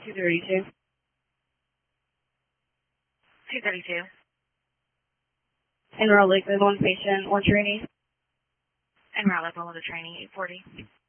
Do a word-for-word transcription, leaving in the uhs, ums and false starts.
two thirty-two. two thirty-two. Enroll Lakeland, one patient, one training. Enroll Lakeland with a training, eight forty.